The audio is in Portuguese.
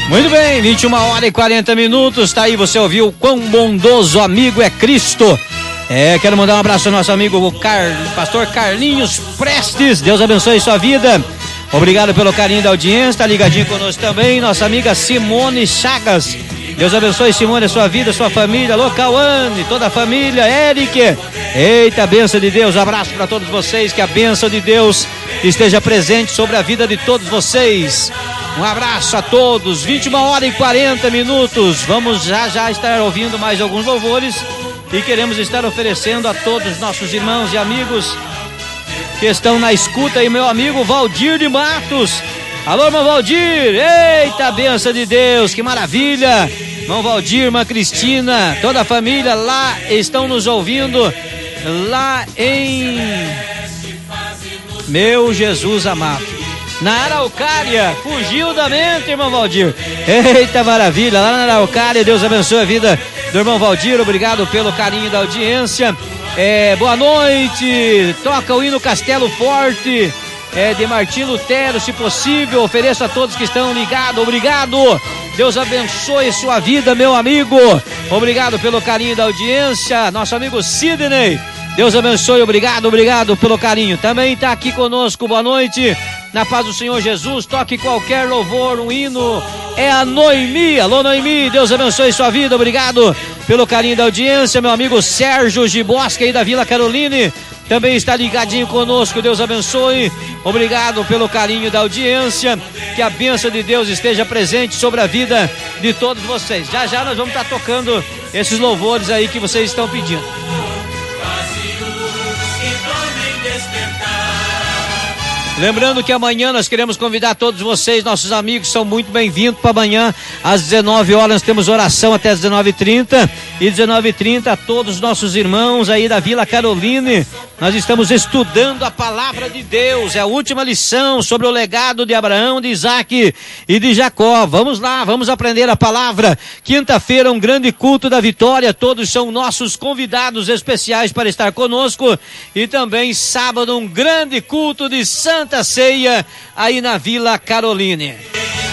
Muito bem, 21h40. Tá aí, você ouviu Quão Bondoso Amigo é Cristo. Quero mandar um abraço ao nosso amigo pastor Carlinhos Prestes. Deus abençoe sua vida. Obrigado pelo carinho da audiência, tá ligadinho conosco também. Nossa amiga Simone Chagas. Deus abençoe, Simone, a sua vida, a sua família. Alô, Cauane, toda a família. Eric. Eita, bênção de Deus. Abraço para todos vocês. Que a bênção de Deus esteja presente sobre a vida de todos vocês. Um abraço a todos. 21h40. Vamos já estar ouvindo mais alguns louvores. E queremos estar oferecendo a todos os nossos irmãos e amigos que estão na escuta aí, meu amigo Valdir de Matos. Alô, irmão Valdir. Eita, bênção de Deus, que maravilha. Irmão Valdir, irmã Cristina, toda a família lá estão nos ouvindo, lá em Meu Jesus Amado, na Araucária. Fugiu da mente, irmão Valdir. Eita, maravilha, lá na Araucária. Deus abençoe a vida do irmão Valdir. Obrigado pelo carinho da audiência. Boa noite. Toca o hino Castelo Forte, de Martim Lutero, se possível. Ofereço a todos que estão ligados. Obrigado. Deus abençoe sua vida, meu amigo. Obrigado pelo carinho da audiência. Nosso amigo Sidney, Deus abençoe. Obrigado pelo carinho. Também está aqui conosco. Boa noite. Na paz do Senhor Jesus. Toque qualquer louvor, um hino. É a Noemi. Alô, Noemi. Deus abençoe sua vida. Obrigado pelo carinho da audiência. Meu amigo Sérgio Gibosca aí da Vila Caroline também está ligadinho conosco. Deus abençoe. Obrigado pelo carinho da audiência. Que a bênção de Deus esteja presente sobre a vida de todos vocês. Já nós vamos estar tocando esses louvores aí que vocês estão pedindo. Lembrando que amanhã nós queremos convidar todos vocês, nossos amigos, são muito bem-vindos para amanhã, às 19h, nós temos oração até às 19h30, e 19h30 todos os nossos irmãos aí da Vila Caroline, nós estamos estudando a palavra de Deus, é a última lição sobre o legado de Abraão, de Isaac e de Jacó. Vamos lá, vamos aprender a palavra. Quinta-feira, um grande culto da vitória, todos são nossos convidados especiais para estar conosco, e também sábado, um grande culto de Santa Ceia aí na Vila Caroline.